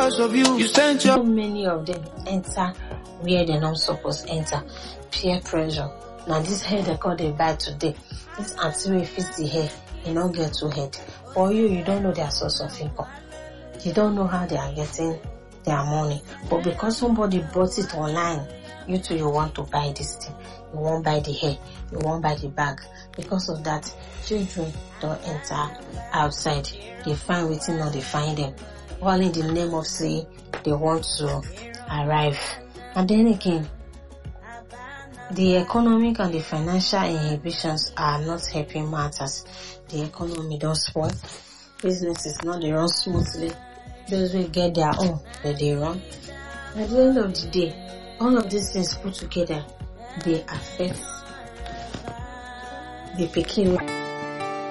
because of you sent your... So many of them enter where they not supposed to enter. Peer pressure. Now this hair they call they buy today. This auntie will fix the hair, you don't get to head. For you don't know their source of income. You don't know how they are getting their money. But because somebody bought it online, you too, you want to buy this thing. You won't buy the hair. You won't buy the bag. Because of that, children don't enter outside. They find waiting or they find them. All in the name of say they want to arrive. And then again, the economic and the financial inhibitions are not helping matters. The economy don't spoil. Businesses not they run smoothly. Those will get their own, but they run. At the end of the day, all of these things put together, they affect the pikin.